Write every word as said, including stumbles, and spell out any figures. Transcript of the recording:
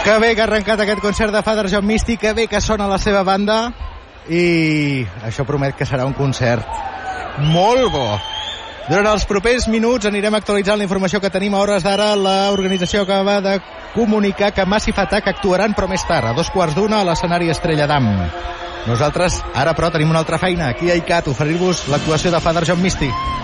Que bé que ha arrencat aquest concert de Father John Misty, que bé que sona la seva banda, i això promet que serà un concert molt bo. Durant els propers minuts anirem actualitzant la informació que tenim a hores d'ara. L'organització acaba de comunicar que Massive Attack actuaran, però més tard, a dos quarts d'una, a l'escenari Estrella Damm. Nosaltres ara, però, tenim una altra feina aquí a I C A T, oferir-vos l'actuació de Father John Misty.